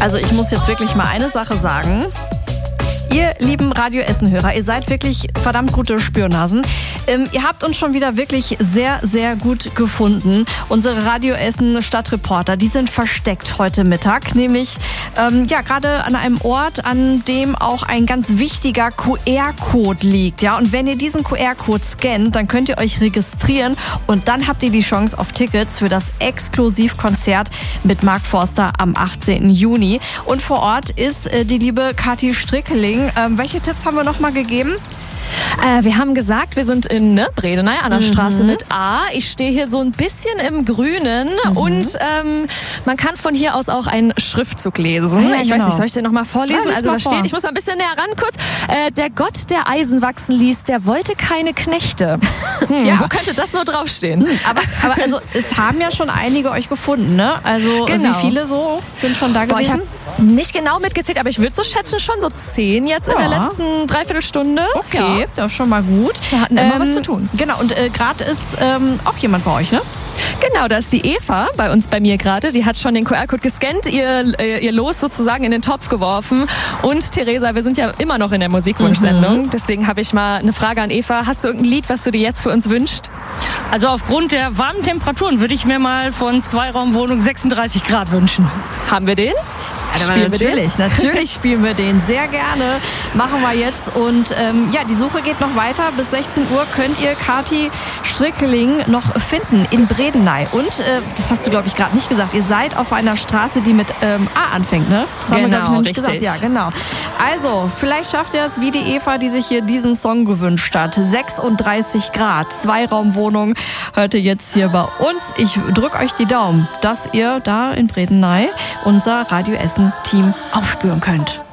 Also ich muss jetzt wirklich mal eine Sache sagen. Ihr lieben Radio Essen-Hörer, ihr seid wirklich verdammt gute Spürnasen. Ihr habt uns schon wieder wirklich sehr, sehr gut gefunden. Unsere Radio Essen Stadtreporter, die sind versteckt heute Mittag. Nämlich gerade an einem Ort, an dem auch ein ganz wichtiger QR-Code liegt. Ja? Und wenn ihr diesen QR-Code scannt, dann könnt ihr euch registrieren. Und dann habt ihr die Chance auf Tickets für das Exklusivkonzert mit Mark Forster am 18. Juni. Und vor Ort ist die liebe Kathi Strickeling. Welche Tipps haben wir noch mal gegeben? Wir haben gesagt, wir sind in Bredeney an der Straße mit A. Ich stehe hier so ein bisschen im Grünen und man kann von hier aus auch einen Schriftzug lesen. Ja, ich weiß nicht, soll ich den nochmal vorlesen? Also da steht, ich muss ein bisschen näher ran kurz. Der Gott, der Eisen wachsen ließ, der wollte keine Knechte. Wo könnte das nur draufstehen? Aber also es haben ja schon einige euch gefunden, ne? Also wie viele so sind schon da gewesen? Ich habe nicht genau mitgezählt, aber ich würde so schätzen, schon so 10 jetzt in der letzten Dreiviertelstunde. Okay. Ja. Das ist schon mal gut. Wir hatten immer was zu tun. Genau, und gerade ist auch jemand bei euch, ne? Genau, da ist die Eva bei mir gerade. Die hat schon den QR-Code gescannt, ihr Los sozusagen in den Topf geworfen. Und Theresa, wir sind ja immer noch in der Musikwunschsendung. Deswegen habe ich mal eine Frage an Eva. Hast du irgendein Lied, was du dir jetzt für uns wünschst? Also aufgrund der warmen Temperaturen würde ich mir mal von Zweiraumwohnung 36 Grad wünschen. Haben wir den? Natürlich spielen wir den sehr gerne. Machen wir jetzt. Und die Suche geht noch weiter. Bis 16 Uhr könnt ihr Kathi Strickeling noch finden in Bredeney. Und das hast du, glaube ich, gerade nicht gesagt. Ihr seid auf einer Straße, die mit A anfängt, ne? Das haben wir, glaube ich, noch nicht gesagt. Ja, genau. Also, vielleicht schafft ihr es wie die Eva, die sich hier diesen Song gewünscht hat. 36 Grad, Zweiraumwohnung. Hört ihr jetzt hier bei uns. Ich drücke euch die Daumen, dass ihr da in Bredeney unser Radio Essen Team aufspüren könnt.